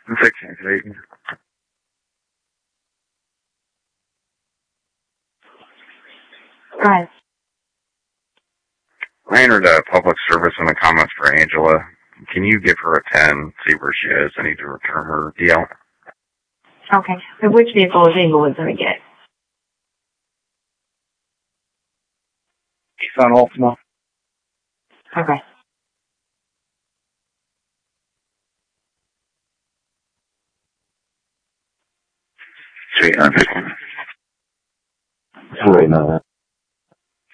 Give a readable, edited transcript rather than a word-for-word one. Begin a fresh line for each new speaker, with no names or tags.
I'm fixing it, Clayton.
Guys.
I entered a public service in the comments for Angela. Can you give her a 10, see where she is? I need to return her deal.
Okay. So which vehicle is Inglewood going to get?
She's on Ultima.
Okay.
Sweet, I'm fixing it.
Right now.